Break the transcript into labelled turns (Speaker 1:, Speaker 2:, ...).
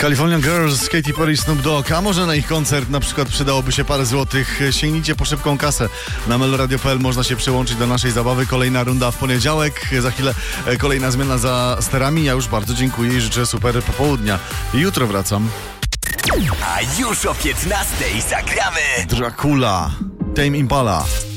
Speaker 1: California Girls, Katy Perry, Snoop Dogg. A może na ich koncert na przykład przydałoby się parę złotych? Sięgnijcie po szybką kasę. Na melradio.pl można się przyłączyć do naszej zabawy. Kolejna runda w poniedziałek. Za chwilę kolejna zmiana za sterami. Ja już bardzo dziękuję i życzę super popołudnia. Jutro wracam.
Speaker 2: A już o 15:00 zagramy
Speaker 1: Dracula, Tame Impala.